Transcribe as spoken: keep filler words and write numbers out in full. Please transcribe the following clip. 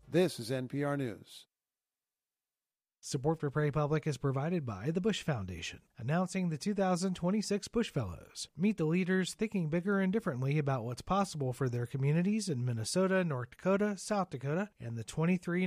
This is N P R News. Support for Prairie Public is provided by the Bush Foundation, announcing the two thousand twenty-six Bush Fellows. Meet the leaders thinking bigger and differently about what's possible for their communities in Minnesota, North Dakota, South Dakota, and the twenty-three